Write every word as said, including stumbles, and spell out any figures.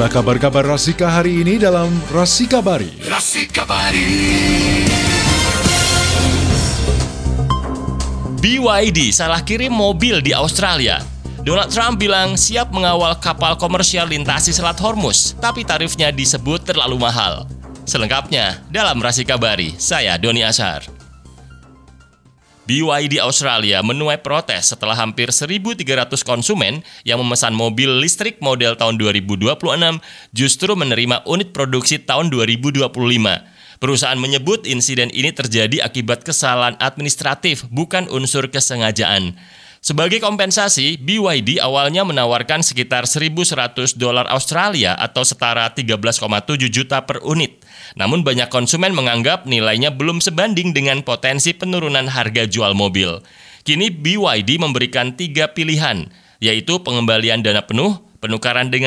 Inilah kabar-kabar Rasika hari ini dalam Rasikabari. Rasikabari. B Y D salah kirim mobil di Australia. Donald Trump bilang siap mengawal kapal komersial lintasi Selat Hormuz, tapi tarifnya disebut terlalu mahal. Selengkapnya dalam Rasikabari, saya Doni Ashar. B Y D Australia menuai protes setelah hampir seribu tiga ratus konsumen yang memesan mobil listrik model tahun dua ribu dua puluh enam justru menerima unit produksi tahun dua ribu dua puluh lima. Perusahaan menyebut insiden ini terjadi akibat kesalahan administratif, bukan unsur kesengajaan. Sebagai kompensasi, B Y D awalnya menawarkan sekitar seribu seratus dolar Australia atau setara tiga belas koma tujuh juta per unit. Namun banyak konsumen menganggap nilainya belum sebanding dengan potensi penurunan harga jual mobil. Kini B Y D memberikan tiga pilihan, yaitu pengembalian dana penuh, penukaran dengan